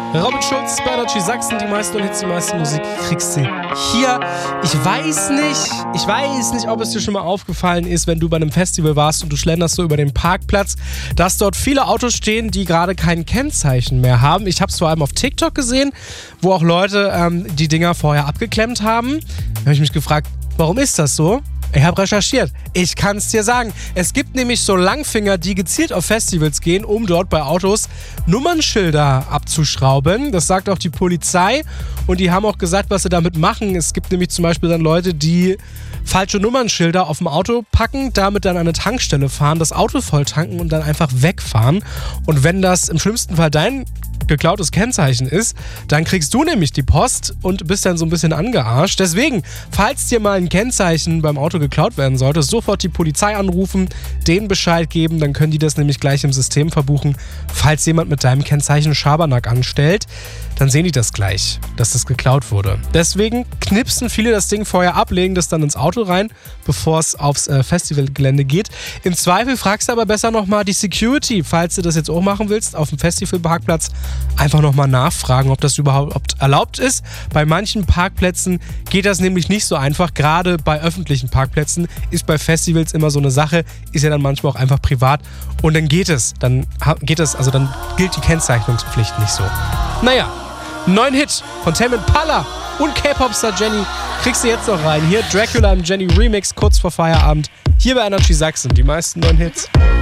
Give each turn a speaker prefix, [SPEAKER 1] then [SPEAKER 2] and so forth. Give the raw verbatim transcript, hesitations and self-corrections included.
[SPEAKER 1] Robin Schulz, bei Energy Sachsen, die meisten Hits, die meiste Musik kriegst du hier. Ich weiß nicht, ich weiß nicht, ob es dir schon mal aufgefallen ist, wenn du bei einem Festival warst und du schlenderst so über den Parkplatz, dass dort viele Autos stehen, die gerade kein Kennzeichen mehr haben. Ich habe es vor allem auf TikTok gesehen, wo auch Leute ähm, die Dinger vorher abgeklemmt haben. Da habe ich mich gefragt, warum ist das so? Ich habe recherchiert. Ich kann es dir sagen. Es gibt nämlich so Langfinger, die gezielt auf Festivals gehen, um dort bei Autos Nummernschilder abzuschrauben. Das sagt auch die Polizei. Und die haben auch gesagt, was sie damit machen. Es gibt nämlich zum Beispiel dann Leute, die falsche Nummernschilder auf dem Auto packen, damit dann an eine Tankstelle fahren, das Auto voll tanken und dann einfach wegfahren. Und wenn das im schlimmsten Fall dein geklautes Kennzeichen ist, dann kriegst du nämlich die Post und bist dann so ein bisschen angearscht. Deswegen, falls dir mal ein Kennzeichen beim Auto geklaut werden sollte, sofort die Polizei anrufen, denen Bescheid geben, dann können die das nämlich gleich im System verbuchen. Falls jemand mit deinem Kennzeichen Schabernack anstellt, dann sehen die das gleich, dass das geklaut wurde. Deswegen knipsen viele das Ding vorher ab, legen das dann ins Auto rein, bevor es aufs äh, Festivalgelände geht. Im Zweifel fragst du aber besser nochmal die Security, falls du das jetzt auch machen willst, auf dem Festivalparkplatz, einfach nochmal nachfragen, ob das überhaupt erlaubt ist. Bei manchen Parkplätzen geht das nämlich nicht so einfach. Gerade bei öffentlichen Parkplätzen ist bei Festivals immer so eine Sache, ist ja dann manchmal auch einfach privat. Und dann geht es. Dann geht es, also dann gilt die Kennzeichnungspflicht nicht so. Naja, neuen Hit von Tame Impala und K-Pop-Star Jenny kriegst du jetzt noch rein. Hier Dracula im Jenny Remix kurz vor Feierabend. Hier bei Energy Sachsen, die meisten neuen Hits.